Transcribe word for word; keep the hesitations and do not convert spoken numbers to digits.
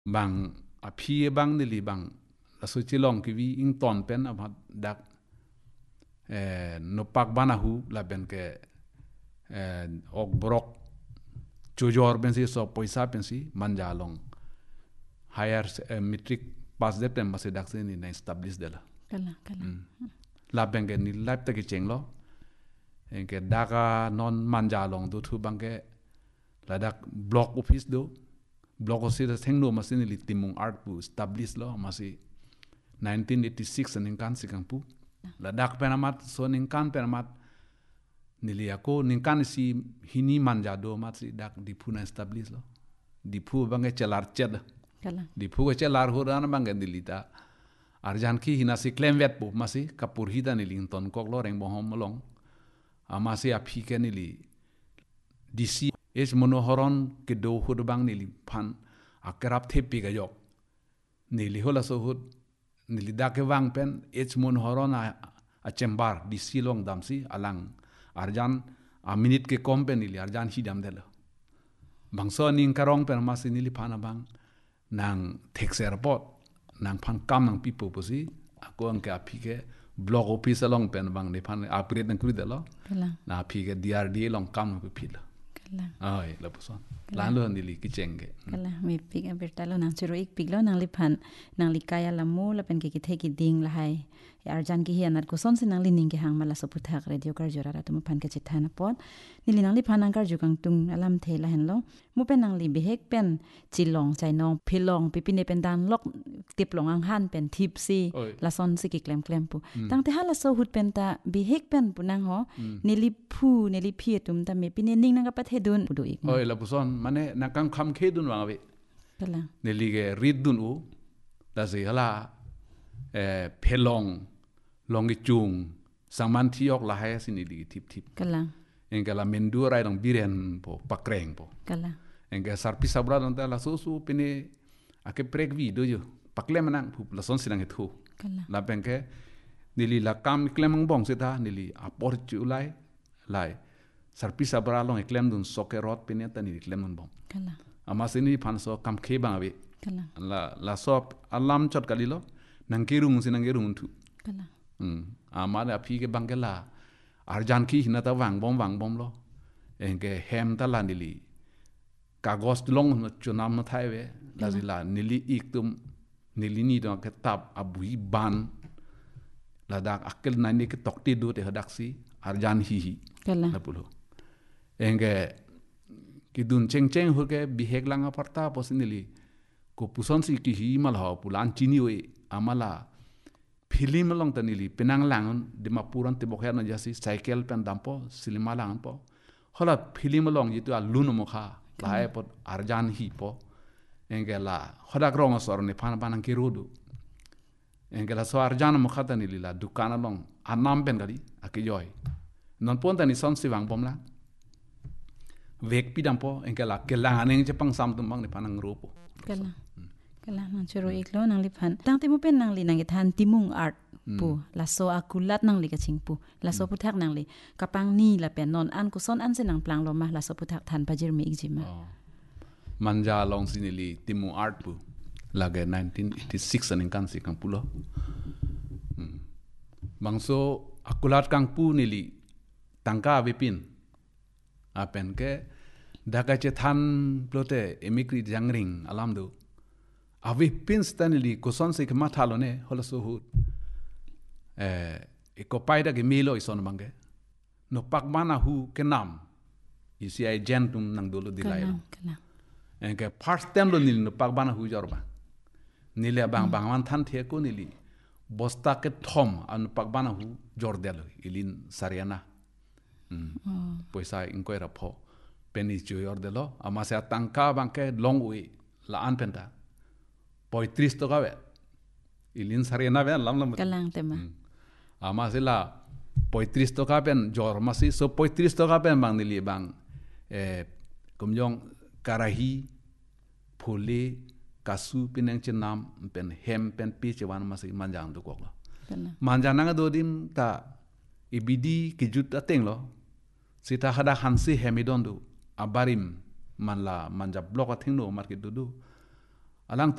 bang api bang nili bang la so chilong ki wi ing ton pen abat dak eh no pak banahu la ben ke eh ok brok chojor ben si so poisa pen si manjalong higher uh, metric pass de tem mas dak ni na establish de la kala kala mm. la ben ke ni lap ta ki cheng lo en ke daka non manjalong do thu bang ke la dak block office do block office da thengno masin li timung art pu establish lo masi nineteen eighty-six ning kan sikang pu la dak penamat so ning kan penamat niliako ning kan si hini manja do mat si dak di pu na establish lo di pu bang ke chelar ched kala di pu ke chelar huran bang ke dilita arjan ki hina si claim vet pu masi kapur hida ni linton kok lo reng bohom long amasi api ke nili disi es monohoron ke do hud bang nili pan akrap thepi ga yok nili hola so hud nili da ke wang pen es monohoron a, a chembar disi long damsi alang arjan a minute ke kompen nili arjan hidam dela bangso ning karong pen masi nili pana bang nang taxi airport nang pan kam nang pipo posi ako ang ka api ke blog office long pen bang ne pan upgrade nang kuri delo kala na api ke D R D long kam nang pipila kala ai la puson lan lo nili ki chenge kala mi pik abertalo nang chiro ik piglo nang liphan nang likaya lamu la pen ke ki theki ding la hai arjan ki hianat ko son sinang lining ke hang mala soputhak radio kar jora ra tum phan ke chithana pot nili nang liphan nang kar jukang tung alam the la hen lo mu pen nang li behek pen chilong chainong philong pipine pen dan lok tiplong ang han pen thipsi la son si ki klem klem pu tang te hala so hut pen ta behek pen punang ho nili phu nili phi tum ta me pine ning nang ka pathe dun du ik oi la puson mane nakang kham khe dun wa we kala nili ge rid dun u da se hala eh phelong longi chung sangman thiok la hai sin nili tip tip kala engala mendu rai dong biren po pakreng po kala engga sarpi sabra dong ta la so su pine ake prek vi do yo pakle manang pu la son sinang thu kala la benke nili la kam klemang bong sita nili apor chu lai lai sarpi sabra long klem dun sokerot pine ta nili klem dun bong kala ama sini phan so kam khe bang ave kala la la sop alam chot kalilo nang kirung sinang kirung thu kala hmm ama da phi ke bangela arjan ki hinata wang bom wang bom lo engke hem ta la nili kagos long no chunam no thai we la zila nili iktum nili ni do ke tab abui ban la dak akel na ni ke tokti do te hadak si arjan hi hi kala na pulo engke kidun cheng cheng ho ke bihek langa parta posinili ko puson si ki hi mal ha pulan chini we amala film long tanili penang langon de mapuran te bokher na jasi cycle pen dampo silima langon po hola film long yitu alun mo kha lae pot arjan hi po engela hoda grong sor ne pan pan ki rodu engela so arjan mo kha tanili la dukana long anam pen gadi akijoy non pon tani son si wang pom la vek pi dampo engela kelangan eng jepang sam tumbang ne panang ropo kala kala nang chiro iklo nang liphan tang te mu pen nang li nang than timung art pu la so akulat nang li ka ching pu la so puthak nang li kapang ni la pen non an ku son an se nang plang lo ma la so puthak than pajir mi ijima manja long sinili timu art pu lage nineteen eighty-six aning kan si kang pulo bangso akulat kang pu nili tangka vipin apen ke daga che than plote emikri jangring alam do avi pin stanley koson se kma thalone holo so hu eh ekopai da ge milo ison bange no pakmana hu ke nam isi ai gentum nang dolo dilai kala en ke first time lo nil no pakmana hu jorba nile bang bang man than the ko nili bosta ke thom an pakmana hu jordel ilin sariana hmm poisa inko era pho peni jordelo ama se tangka bangke long way la an penta poitris to kawe ilin sariana ben lam lam kalang tema ama sila poitris to kapen jor masi so poitris to kapen bang nili bang eh kumjong karahi phole kasu pinang chenam pen hem pen pi chewan masi manjang do kokla manjana nga do dim ta ibidi kijut ateng lo sita hada hansi hemidon do abarim manla manja blok athing no market do do alang